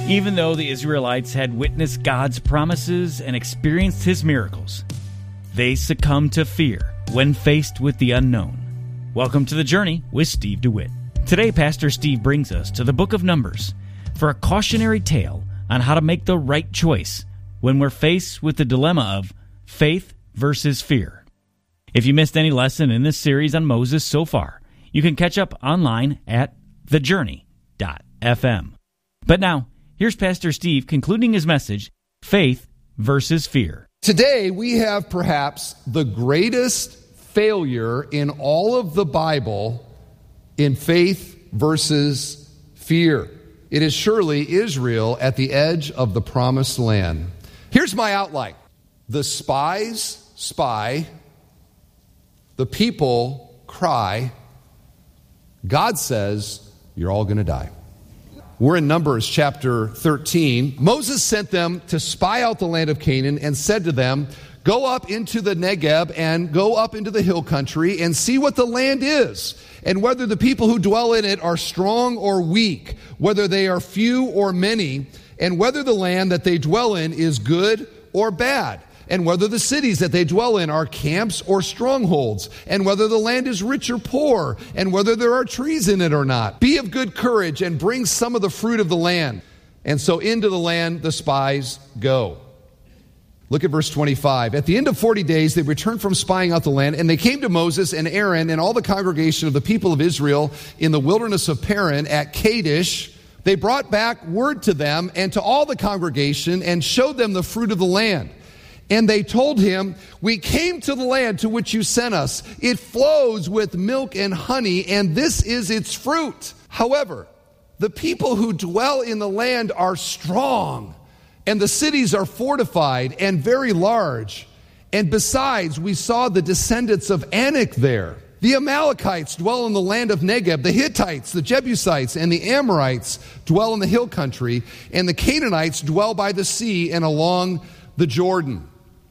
Even though the Israelites had witnessed God's promises and experienced His miracles, they succumbed to fear when faced with the unknown. Welcome to The Journey with Steve DeWitt. Today, Pastor Steve brings us to the book of Numbers for a cautionary tale on how to make the right choice when we're faced with the dilemma of faith versus fear. If you missed any lesson in this series on Moses so far, you can catch up online at thejourney.fm. But now, here's Pastor Steve concluding his message, Faith versus Fear. Today, we have perhaps the greatest failure in all of the Bible in faith versus fear. It is surely Israel at the edge of the promised land. Here's my outline. The spies spy. The people cry. God says, you're all going to die. We're in Numbers chapter 13. Moses sent them to spy out the land of Canaan and said to them, go up into the Negeb and go up into the hill country and see what the land is, and whether the people who dwell in it are strong or weak, whether they are few or many, and whether the land that they dwell in is good or bad, and whether the cities that they dwell in are camps or strongholds, and whether the land is rich or poor, and whether there are trees in it or not. Be of good courage and bring some of the fruit of the land. And so into the land the spies go. Look at verse 25. At the end of 40 days, they returned from spying out the land, and they came to Moses and Aaron and all the congregation of the people of Israel in the wilderness of Paran at Kadesh. They brought back word to them and to all the congregation and showed them the fruit of the land. And they told him, we came to the land to which you sent us. It flows with milk and honey, and this is its fruit. However, the people who dwell in the land are strong, and the cities are fortified and very large. And besides, we saw the descendants of Anak there. The Amalekites dwell in the land of Negeb. The Hittites, the Jebusites, and the Amorites dwell in the hill country. And the Canaanites dwell by the sea and along the Jordan.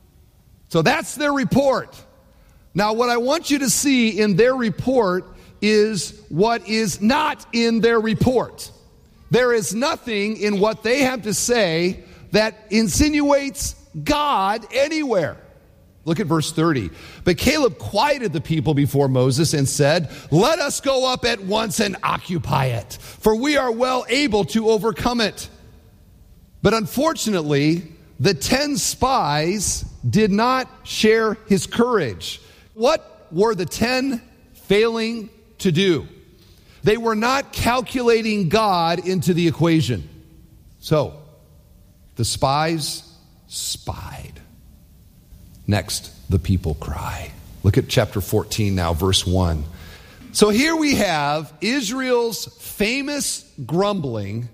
So that's their report. Now, what I want you to see in their report is what is not in their report. There is nothing in what they have to say that insinuates God anywhere. Look at verse 30. But Caleb quieted the people before Moses and said, let us go up at once and occupy it, for we are well able to overcome it. But unfortunately, the 10 spies did not share his courage. What were the 10 failing to do? They were not calculating God into the equation. So, the spies spied. Next, the people cry. Look at chapter 14 now, verse 1. So here we have Israel's famous grumbling.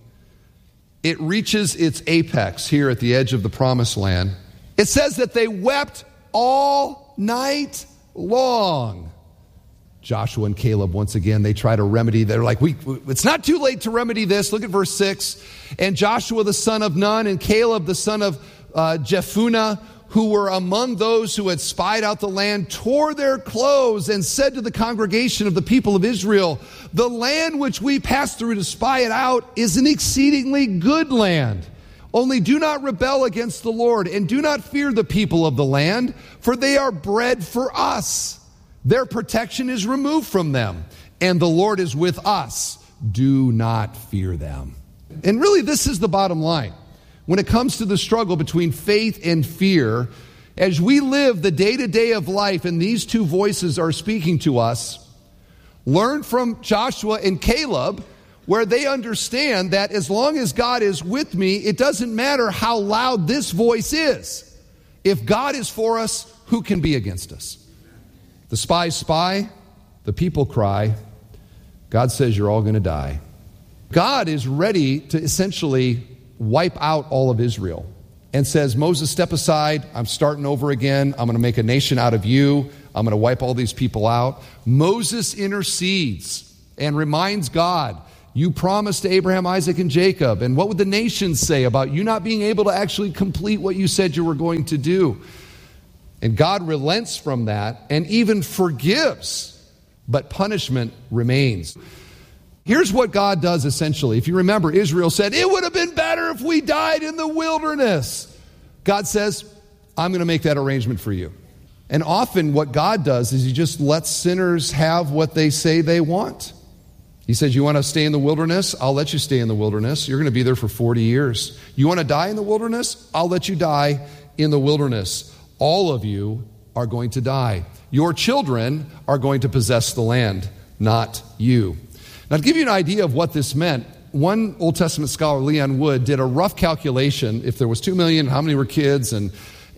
It reaches its apex here at the edge of the promised land. It says that they wept all night long. Joshua and Caleb, once again, they try to remedy. They're like, it's not too late to remedy this. Look at verse 6. And Joshua the son of Nun and Caleb the son of Jephunneh, who were among those who had spied out the land, tore their clothes and said to the congregation of the people of Israel, the land which we passed through to spy it out is an exceedingly good land. Only do not rebel against the Lord, and do not fear the people of the land, for they are bread for us. Their protection is removed from them, and the Lord is with us. Do not fear them. And really, this is the bottom line. When it comes to the struggle between faith and fear, as we live the day-to-day of life and these two voices are speaking to us, learn from Joshua and Caleb, where they understand that as long as God is with me, it doesn't matter how loud this voice is. If God is for us, who can be against us? The spies spy, the people cry. God says you're all going to die. God is ready to essentially wipe out all of Israel and says, Moses, step aside. I'm starting over again. I'm going to make a nation out of you. I'm going to wipe all these people out. Moses intercedes and reminds God, you promised to Abraham, Isaac, and Jacob. And what would the nations say about you not being able to actually complete what you said you were going to do? And God relents from that and even forgives, but punishment remains. Here's what God does essentially. If you remember, Israel said, it would have been better if we died in the wilderness. God says, I'm going to make that arrangement for you. And often what God does is he just lets sinners have what they say they want. He says, you want to stay in the wilderness? I'll let you stay in the wilderness. You're going to be there for 40 years. You want to die in the wilderness? I'll let you die in the wilderness. All of you are going to die. Your children are going to possess the land, not you. Now, to give you an idea of what this meant, one Old Testament scholar, Leon Wood, did a rough calculation. If there was 2 million, how many were kids, and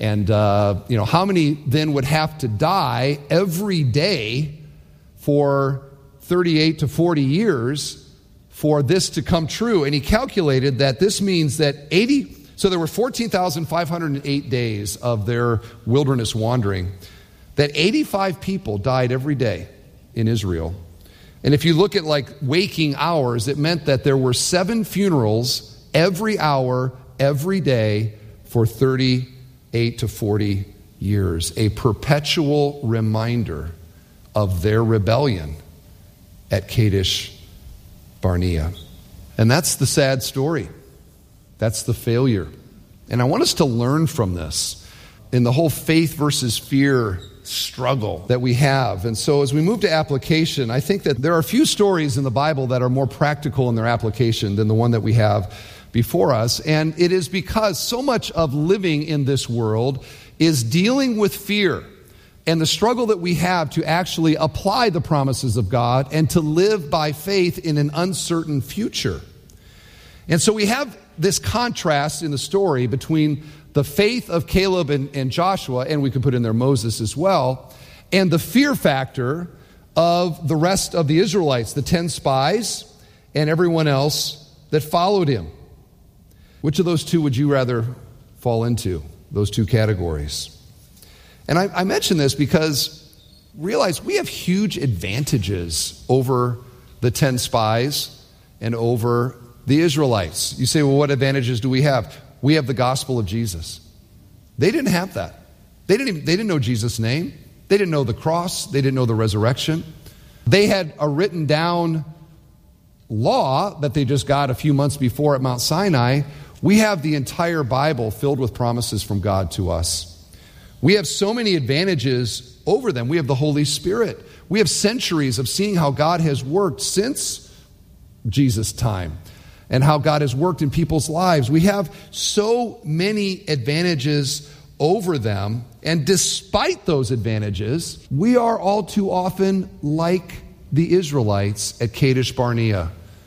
how many then would have to die every day for 38 to 40 years for this to come true. And he calculated that this means that so there were 14,508 days of their wilderness wandering, that 85 people died every day in Israel. And if you look at like waking hours, it meant that there were 7 funerals every hour, every day for 38 to 40 years. A perpetual reminder of their rebellion at Kadesh Barnea. And that's the sad story. That's the failure. And I want us to learn from this in the whole faith versus fear struggle that we have. And so as we move to application, I think that there are a few stories in the Bible that are more practical in their application than the one that we have before us. And it is because so much of living in this world is dealing with fear and the struggle that we have to actually apply the promises of God and to live by faith in an uncertain future. And so we have this contrast in the story between the faith of Caleb and Joshua, and we could put in there Moses as well, and the fear factor of the rest of the Israelites, the 10 spies and everyone else that followed him. Which of those two would you rather fall into, those two categories? And I mention this because realize we have huge advantages over the 10 spies and over the Israelites. You say, well, what advantages do we have? We have the gospel of Jesus. They didn't have that. They didn't know Jesus' name. They didn't know the cross. They didn't know the resurrection. They had a written down law that they just got a few months before at Mount Sinai. We have the entire Bible filled with promises from God to us. We have so many advantages over them. We have the Holy Spirit. We have centuries of seeing how God has worked since Jesus' time and how God has worked in people's lives. We have so many advantages over them, and despite those advantages, we are all too often like the Israelites at Kadesh Barnea,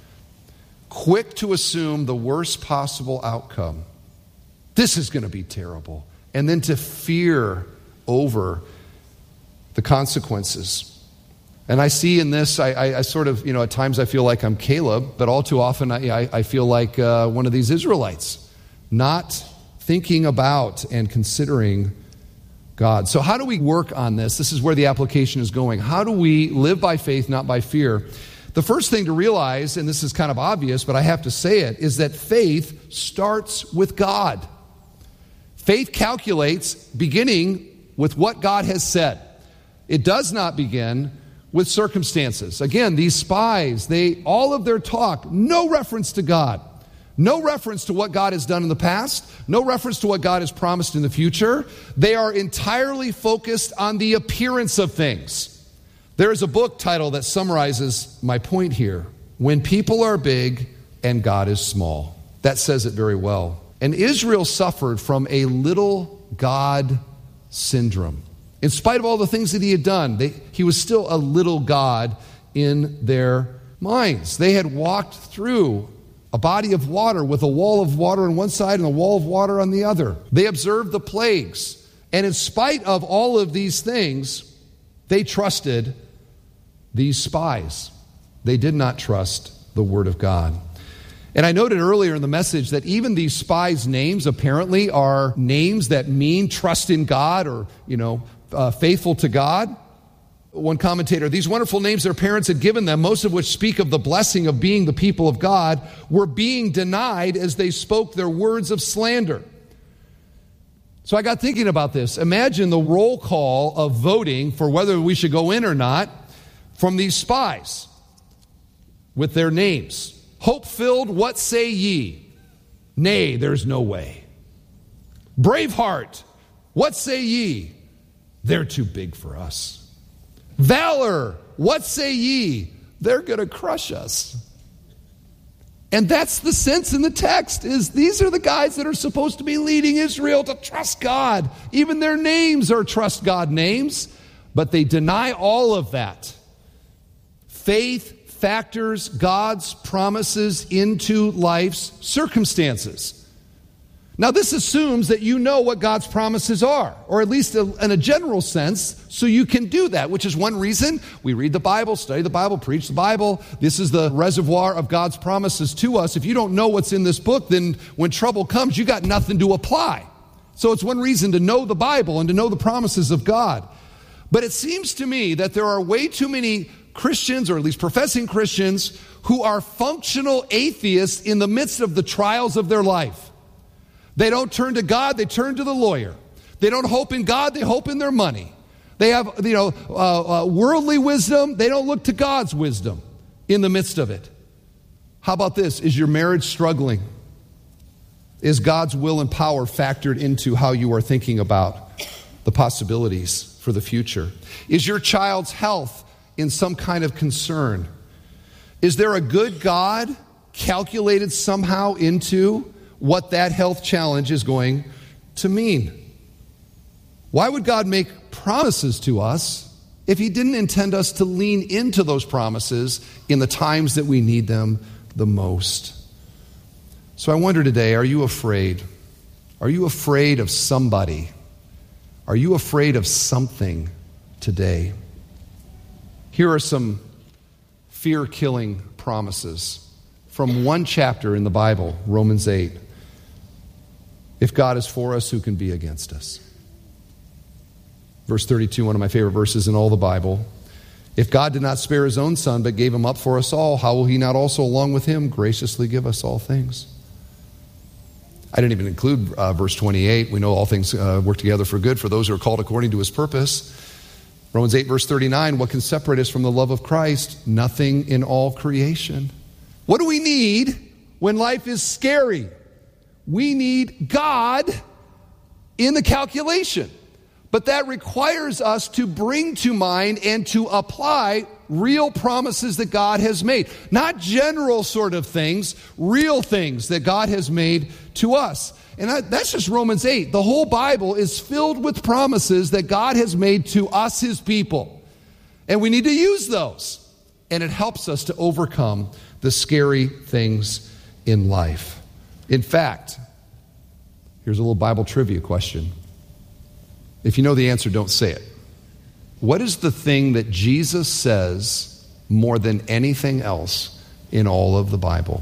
quick to assume the worst possible outcome. This is going to be terrible. And then to fear over the consequences. And I see in this, I sort of, at times I feel like I'm Caleb, but all too often I feel like one of these Israelites, not thinking about and considering God. So how do we work on this? This is where the application is going. How do we live by faith, not by fear? The first thing to realize, and this is kind of obvious, but I have to say it, is that faith starts with God. Faith calculates beginning with what God has said. It does not begin with circumstances. Again, these spies, all of their talk, no reference to God. No reference to what God has done in the past. No reference to what God has promised in the future. They are entirely focused on the appearance of things. There is a book title that summarizes my point here. When people are big and God is small. That says it very well. And Israel suffered from a little God syndrome. In spite of all the things that he had done, he was still a little God in their minds. They had walked through a body of water with a wall of water on one side and a wall of water on the other. They observed the plagues. And in spite of all of these things, they trusted these spies. They did not trust the word of God. And I noted earlier in the message that even these spies' names apparently are names that mean trust in God or, faithful to God. One commentator, these wonderful names their parents had given them, most of which speak of the blessing of being the people of God, were being denied as they spoke their words of slander. So I got thinking about this. Imagine the roll call of voting for whether we should go in or not from these spies. with their names. Hope-filled, what say ye? Nay, there's no way. Braveheart, what say ye? They're too big for us. Valor, what say ye? They're going to crush us. And that's the sense in the text, is these are the guys that are supposed to be leading Israel to trust God. Even their names are trust God names, but they deny all of that. Faith factors God's promises into life's circumstances. Now, this assumes that you know what God's promises are, or at least in a general sense, so you can do that, which is one reason we read the Bible, study the Bible, preach the Bible. This is the reservoir of God's promises to us. If you don't know what's in this book, then when trouble comes, you got nothing to apply. So it's one reason to know the Bible and to know the promises of God. But it seems to me that there are way too many Christians, or at least professing Christians, who are functional atheists in the midst of the trials of their life. They don't turn to God, they turn to the lawyer. They don't hope in God, they hope in their money. They have, worldly wisdom, they don't look to God's wisdom in the midst of it. How about this? Is your marriage struggling? Is God's will and power factored into how you are thinking about the possibilities for the future? Is your child's health in some kind of concern? Is there a good God calculated somehow into what that health challenge is going to mean? Why would God make promises to us if he didn't intend us to lean into those promises in the times that we need them the most? So I wonder today, are you afraid? Are you afraid of somebody? Are you afraid of something today? Here are some fear-killing promises from one chapter in the Bible, Romans 8. If God is for us, who can be against us? Verse 32, one of my favorite verses in all the Bible. If God did not spare his own son, but gave him up for us all, how will he not also, along with him, graciously give us all things? I didn't even include verse 28. We know all things work together for good for those who are called according to his purpose. Romans 8, verse 39, what can separate us from the love of Christ? Nothing in all creation. What do we need when life is scary? We need God in the calculation. But that requires us to bring to mind and to apply real promises that God has made. Not general sort of things, real things that God has made to us. And that's just Romans 8. The whole Bible is filled with promises that God has made to us, his people. And we need to use those. And it helps us to overcome the scary things in life. In fact, here's a little Bible trivia question. If you know the answer, don't say it. What is the thing that Jesus says more than anything else in all of the Bible?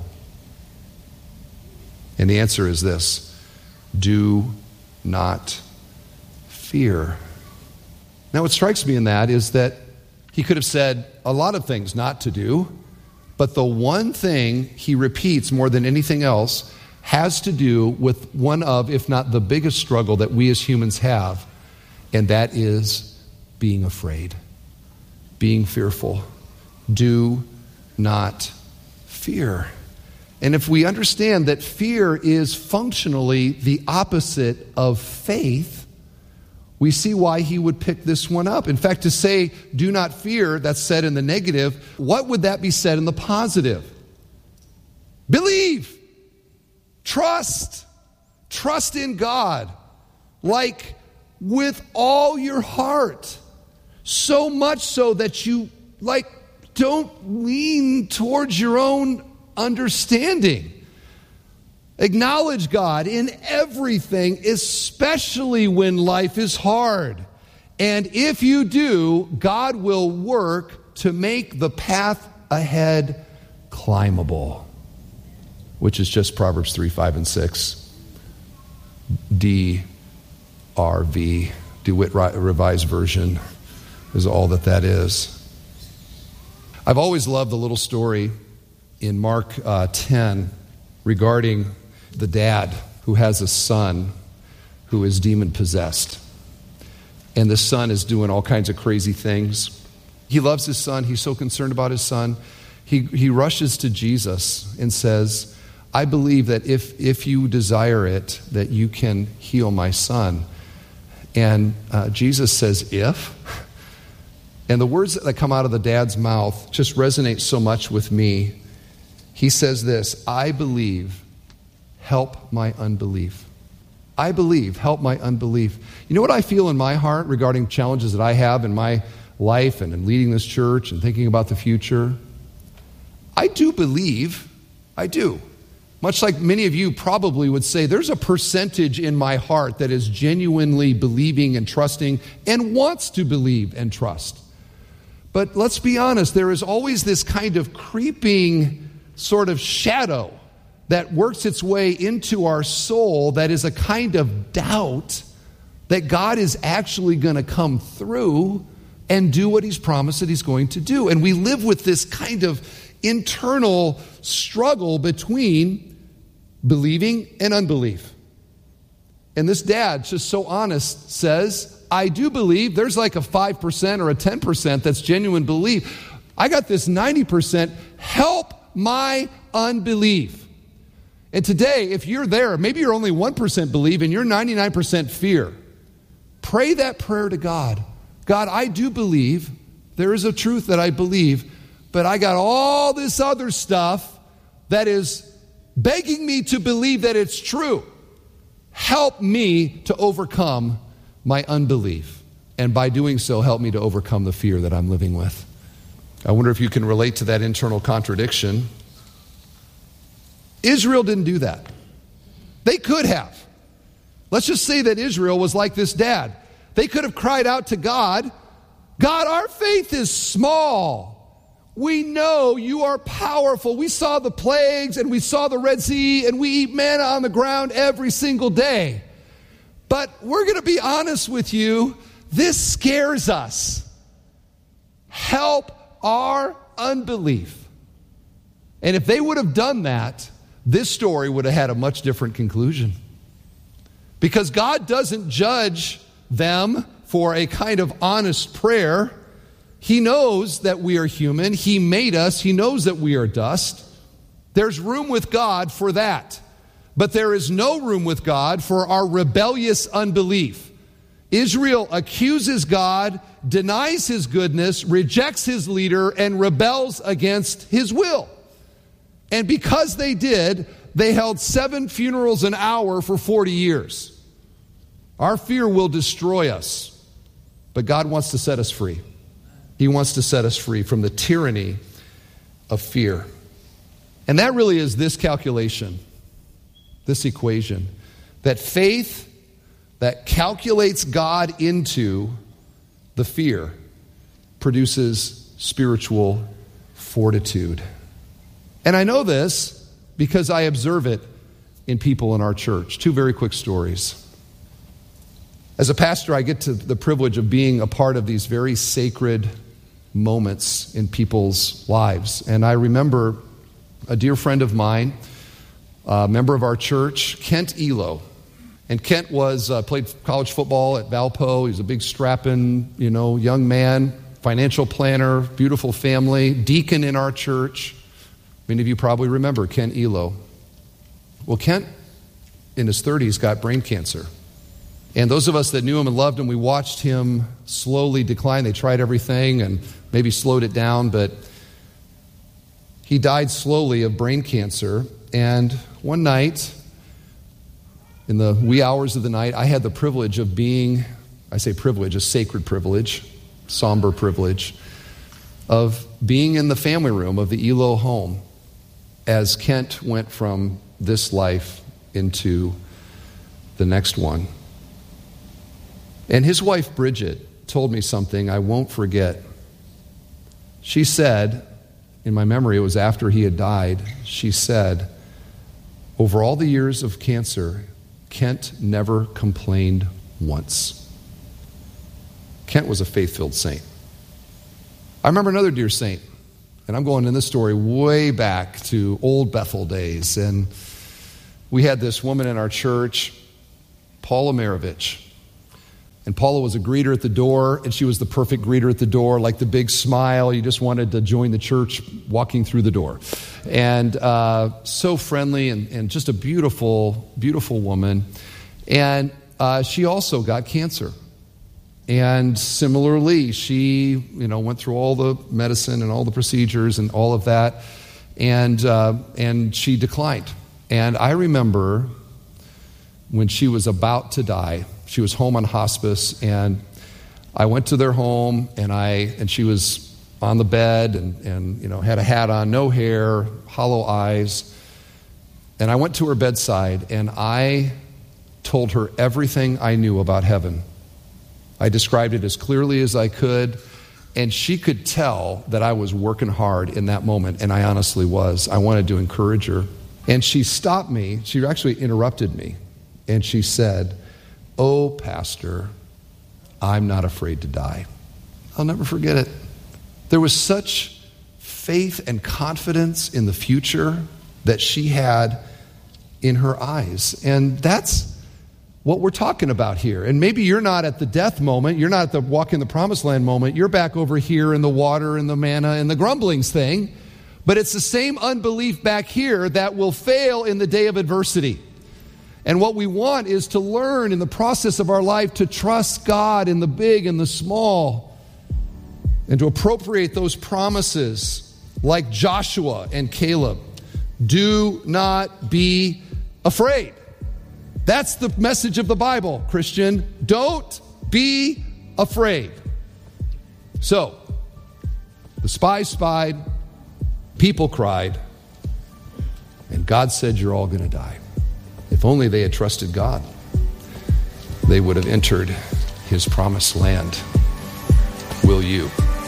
And the answer is this: do not fear. Now, what strikes me in that is that he could have said a lot of things not to do, but the one thing he repeats more than anything else has to do with one of, if not the biggest struggle that we as humans have, and that is being afraid, being fearful. Do not fear. And if we understand that fear is functionally the opposite of faith, we see why he would pick this one up. In fact, to say, do not fear, that's said in the negative, what would that be said in the positive? Believe. Trust in God, like with all your heart, so much so that you don't lean towards your own understanding. Acknowledge God in everything, especially when life is hard. And if you do, God will work to make the path ahead climbable. Which is just Proverbs 3, 5, and 6. DRV, DeWitt Revised Version, is all that is. I've always loved the little story in Mark 10 regarding the dad who has a son who is demon-possessed. And the son is doing all kinds of crazy things. He loves his son. He's so concerned about his son. he rushes to Jesus and says, I believe that if you desire it, that you can heal my son. And Jesus says, if? And the words that come out of the dad's mouth just resonate so much with me. He says this, I believe, help my unbelief. I believe, help my unbelief. You know what I feel in my heart regarding challenges that I have in my life and in leading this church and thinking about the future? I do believe, I do. Much like many of you probably would say, there's a percentage in my heart that is genuinely believing and trusting and wants to believe and trust. But let's be honest, there is always this kind of creeping sort of shadow that works its way into our soul that is a kind of doubt that God is actually going to come through and do what he's promised that he's going to do. And we live with this kind of internal struggle between believing and unbelief. And this dad, just so honest, says, I do believe. There's like a 5% or a 10% that's genuine belief. I got this 90%. Help my unbelief. And today, if you're there, maybe you're only 1% believe and you're 99% fear. Pray that prayer to God. God, I do believe. There is a truth that I believe, but I got all this other stuff that is begging me to believe that it's true. Help me to overcome my unbelief. And by doing so, help me to overcome the fear that I'm living with. I wonder if you can relate to that internal contradiction. Israel didn't do that. They could have. Let's just say that Israel was like this dad. They could have cried out to God, God, our faith is small. We know you are powerful. We saw the plagues and we saw the Red Sea and we eat manna on the ground every single day. But we're going to be honest with you. This scares us. Help our unbelief. And if they would have done that, this story would have had a much different conclusion. Because God doesn't judge them for a kind of honest prayer. He knows that we are human. He made us. He knows that we are dust. There's room with God for that. But there is no room with God for our rebellious unbelief. Israel accuses God, denies his goodness, rejects his leader, and rebels against his will. And because they did, they held 7 funerals an hour for 40 years. Our fear will destroy us, but God wants to set us free. He wants to set us free from the tyranny of fear. And that really is this calculation, this equation, that faith that calculates God into the fear produces spiritual fortitude. And I know this because I observe it in people in our church. 2 very quick stories. As a pastor, I get to the privilege of being a part of these very sacred moments in people's lives. And I remember a dear friend of mine, a member of our church, Kent Elo. And Kent played college football at Valpo. He was a big strapping, young man, financial planner, beautiful family, deacon in our church. Many of you probably remember Kent Elo. Well, Kent, in his 30s, got brain cancer. And those of us that knew him and loved him, we watched him slowly decline. They tried everything and maybe slowed it down, but he died slowly of brain cancer. And one night, in the wee hours of the night, I had the privilege of being, I say privilege, a sacred privilege, somber privilege, of being in the family room of the Elo home as Kent went from this life into the next one. And his wife, Bridget, told me something I won't forget. She said, in my memory, it was after he had died, she said, over all the years of cancer, Kent never complained once. Kent was a faith-filled saint. I remember another dear saint, and I'm going in this story way back to old Bethel days, and we had this woman in our church, Paula Maravich. And Paula was a greeter at the door, and she was the perfect greeter at the door, like the big smile. You just wanted to join the church walking through the door. And so friendly and just a beautiful, beautiful woman. And she also got cancer. And similarly, she, went through all the medicine and all the procedures and all of that. And she declined. And I remember when she was about to die, she was home on hospice, and I went to their home, and she was on the bed and had a hat on, no hair, hollow eyes. And I went to her bedside, and I told her everything I knew about heaven. I described it as clearly as I could, and she could tell that I was working hard in that moment, and I honestly was. I wanted to encourage her. And she stopped me. She actually interrupted me, and she said, "Oh, Pastor, I'm not afraid to die." I'll never forget it. There was such faith and confidence in the future that she had in her eyes. And that's what we're talking about here. And maybe you're not at the death moment. You're not at the walk in the promised land moment. You're back over here in the water and the manna and the grumblings thing. But it's the same unbelief back here that will fail in the day of adversity. And what we want is to learn in the process of our life to trust God in the big and the small, and to appropriate those promises like Joshua and Caleb. Do not be afraid. That's the message of the Bible, Christian. Don't be afraid. So, the spies spied, people cried, and God said, "You're all going to die." If only they had trusted God, they would have entered his promised land. Will you?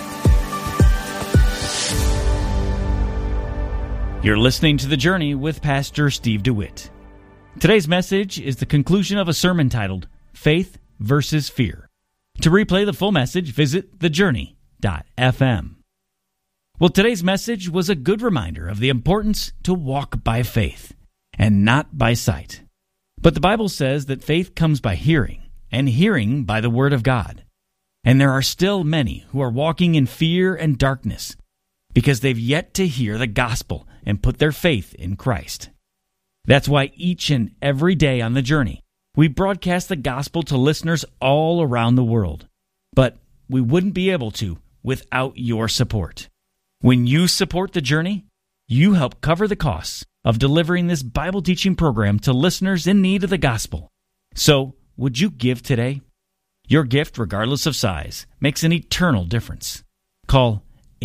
You're listening to The Journey with Pastor Steve DeWitt. Today's message is the conclusion of a sermon titled, Faith versus Fear. To replay the full message, visit thejourney.fm. Well, today's message was a good reminder of the importance to walk by faith and not by sight. But the Bible says that faith comes by hearing, and hearing by the Word of God. And there are still many who are walking in fear and darkness because they've yet to hear the gospel and put their faith in Christ. That's why each and every day on The Journey, we broadcast the gospel to listeners all around the world. But we wouldn't be able to without your support. When you support The Journey, you help cover the costs of delivering this Bible teaching program to listeners in need of the gospel. So, would you give today? Your gift, regardless of size, makes an eternal difference. Call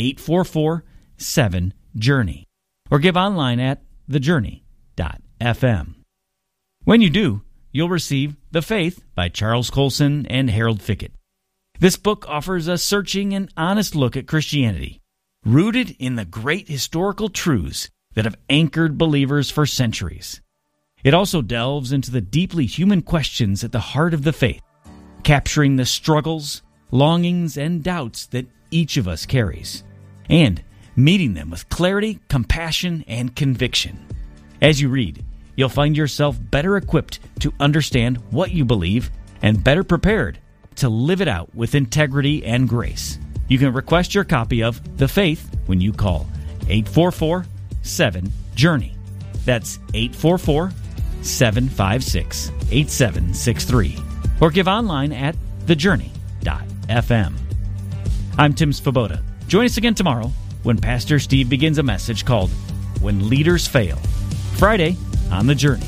844-7-JOURNEY or give online at thejourney.fm. When you do, you'll receive The Faith by Charles Colson and Harold Fickett. This book offers a searching and honest look at Christianity, rooted in the great historical truths that have anchored believers for centuries. It also delves into the deeply human questions at the heart of the faith, capturing the struggles, longings, and doubts that each of us carries, and meeting them with clarity, compassion, and conviction. As you read, you'll find yourself better equipped to understand what you believe and better prepared to live it out with integrity and grace. You can request your copy of The Faith when you call 844-7-JOURNEY. That's 844-756-8763. Or give online at thejourney.fm. I'm Tim Svoboda. Join us again tomorrow when Pastor Steve begins a message called When Leaders Fail. Friday on The Journey.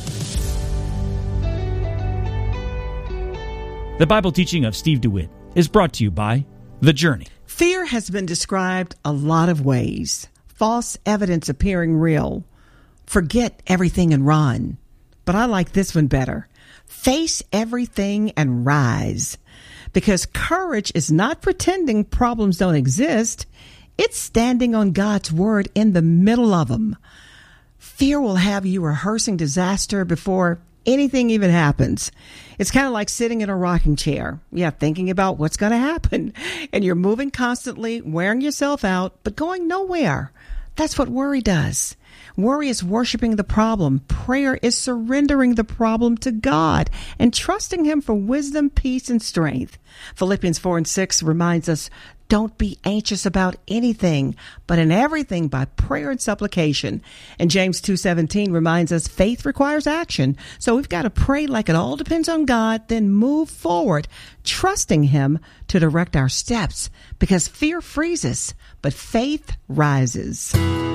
The Bible teaching of Steve DeWitt is brought to you by The Journey. Fear has been described a lot of ways. False evidence appearing real. Forget everything and run. But I like this one better. Face everything and rise. Because courage is not pretending problems don't exist. It's standing on God's word in the middle of them. Fear will have you rehearsing disaster before anything even happens. It's kind of like sitting in a rocking chair. Yeah, thinking about what's going to happen. And you're moving constantly, wearing yourself out, but going nowhere. That's what worry does. Worry is worshiping the problem. Prayer is surrendering the problem to God and trusting Him for wisdom, peace, and strength. Philippians 4:6 reminds us, don't be anxious about anything, but in everything by prayer and supplication. And James 2:17 reminds us faith requires action. So we've got to pray like it all depends on God, then move forward, trusting Him to direct our steps, because fear freezes, but faith rises.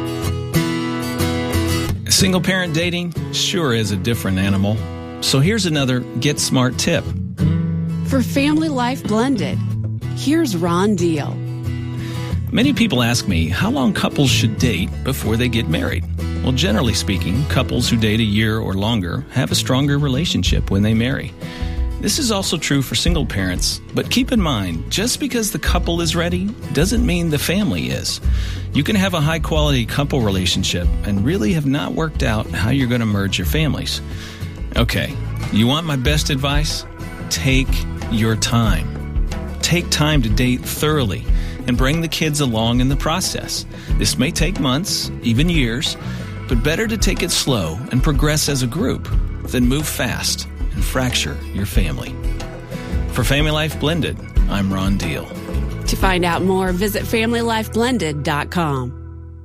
Single parent dating sure is a different animal. So here's another Get Smart tip. For Family Life Blended, here's Ron Deal. Many people ask me how long couples should date before they get married. Well, generally speaking, couples who date a year or longer have a stronger relationship when they marry. This is also true for single parents, but keep in mind, just because the couple is ready doesn't mean the family is. You can have a high-quality couple relationship and really have not worked out how you're going to merge your families. Okay, you want my best advice? Take your time. Take time to date thoroughly and bring the kids along in the process. This may take months, even years, but better to take it slow and progress as a group than move fast and fracture your family. For Family Life Blended, I'm Ron Deal. To find out more, visit FamilyLifeBlended.com.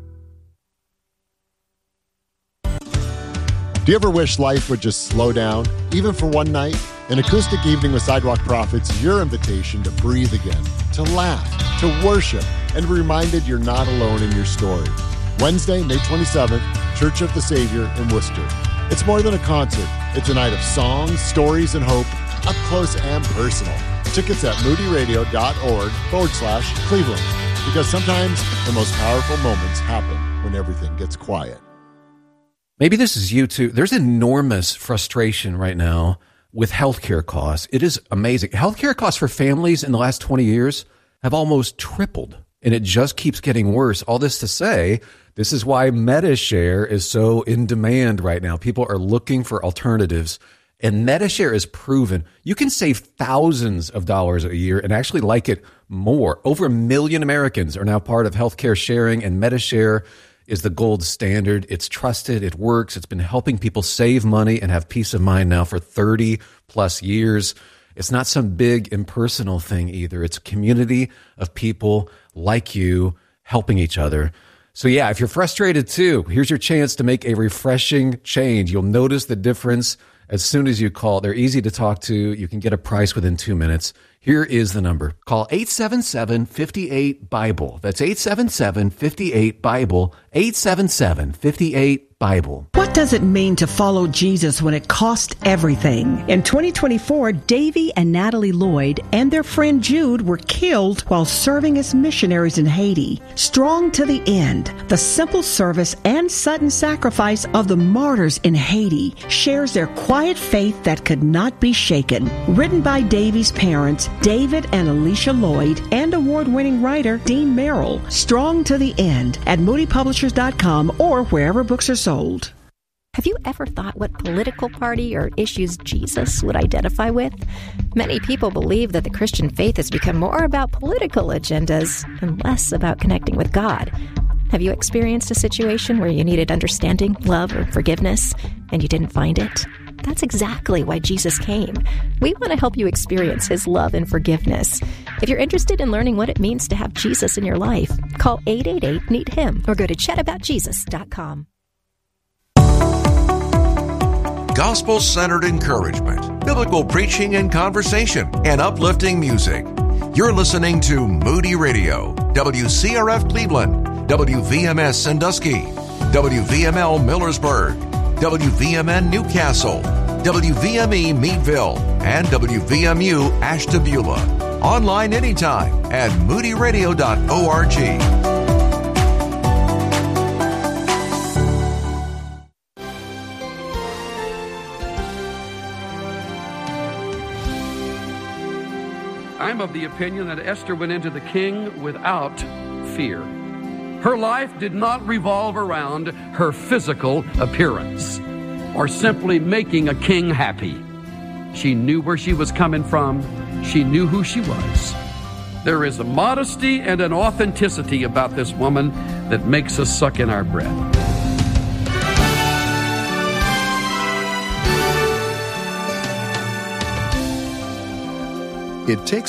Do you ever wish life would just slow down, even for one night? An acoustic evening with Sidewalk Prophets is your invitation to breathe again, to laugh, to worship, and be reminded you're not alone in your story. Wednesday, May 27th, Church of the Savior in Worcester. It's more than a concert. It's a night of songs, stories, and hope, up close and personal. Tickets at moodyradio.org/Cleveland. Because sometimes the most powerful moments happen when everything gets quiet. Maybe this is you too. There's enormous frustration right now with healthcare costs. It is amazing. Healthcare costs for families in the last 20 years have almost tripled, and it just keeps getting worse. All this to say, this is why MediShare is so in demand right now. People are looking for alternatives, and MediShare is proven you can save thousands of dollars a year and actually like it more. Over 1 million Americans are now part of healthcare sharing, and MediShare is the gold standard. It's trusted. It works. It's been helping people save money and have peace of mind now for 30 plus years. It's not some big impersonal thing either. It's a community of people like you helping each other. So yeah, if you're frustrated too, here's your chance to make a refreshing change. You'll notice the difference as soon as you call. They're easy to talk to. You can get a price within 2 minutes. Here is the number. Call 877-58-BIBLE. That's 877-58-BIBLE. 877-58-BIBLE. What does it mean to follow Jesus when it costs everything? In 2024, Davy and Natalie Lloyd and their friend Jude were killed while serving as missionaries in Haiti. Strong to the end, the simple service and sudden sacrifice of the martyrs in Haiti shares their quiet faith that could not be shaken. Written by Davy's parents, David and Alicia Lloyd, and award-winning writer Dean Merrill. Strong to the end at moodypublishers.com or wherever books are sold. Have you ever thought what political party or issues Jesus would identify with? Many people believe that the Christian faith has become more about political agendas and less about connecting with God. Have you experienced a situation where you needed understanding, love, or forgiveness, and you didn't find it? That's exactly why Jesus came. We want to help you experience His love and forgiveness. If you're interested in learning what it means to have Jesus in your life, call 888-NEED-HIM or go to chataboutjesus.com. Gospel-centered encouragement, biblical preaching and conversation, and uplifting music. You're listening to Moody Radio, WCRF Cleveland, WVMS Sandusky, WVML Millersburg, WVMN Newcastle, WVME Meadville, and WVMU Ashtabula. Online anytime at moodyradio.org. I'm of the opinion that Esther went into the king without fear. Her life did not revolve around her physical appearance or simply making a king happy. She knew where she was coming from. She knew who she was. There is a modesty and an authenticity about this woman that makes us suck in our breath. It takes